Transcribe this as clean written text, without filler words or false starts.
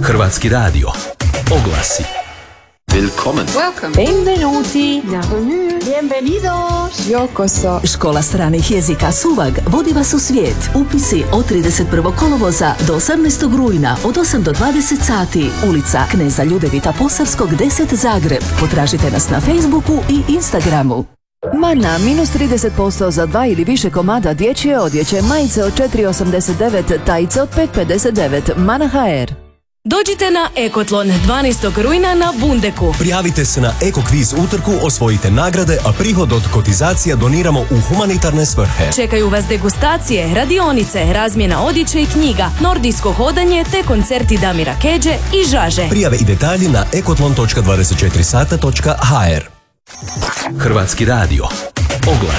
Hrvatski radio. Oglasi. Willkommen. Welcome. Benvenuti. Bienvenue. Bienvenidos. Yokoso. Škola stranih jezika Suvag vodi vas u svijet. Upisi od 31. kolovoza do 18. rujna od 8 do 20 sati. Ulica Kneza Ljudevita Posavskog 10 Zagreb. Potražite nas na Facebooku i Instagramu. Mana, minus 30% za 2 ili više komada dječje odjeće, majice od 4,89, tajice od 5,59. Mana HR. Dođite na Ekotlon 12. rujna na Bundeku. Prijavite se na Eko kviz utrku, osvojite nagrade, a prihod od kotizacija doniramo u humanitarne svrhe. Čekaju vas degustacije, radionice, razmjena odjeće i knjiga, nordijsko hodanje te koncerti Damira Keđe i Žaže. Prijave i detalji na ekotlon.24sata.hr. Hrvatski radio. Oglas.